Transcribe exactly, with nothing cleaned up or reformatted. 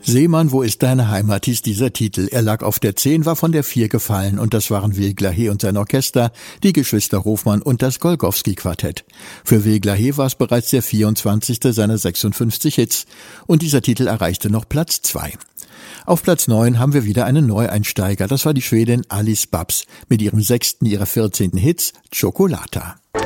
Seemann, wo ist deine Heimat, hieß dieser Titel. Er lag auf der zehn, war von der vier gefallen und das waren Will-Glahe und sein Orchester, die Geschwister Hofmann und das Golgowski-Quartett. Für Will-Glahe war es bereits der vierundzwanzigste seiner sechsundfünfzig Hits und dieser Titel erreichte noch Platz zwei. Auf Platz neun haben wir wieder einen Neueinsteiger, das war die Schwedin Alice Babs mit ihrem sechsten ihrer vierzehnten Hits, Chocolata.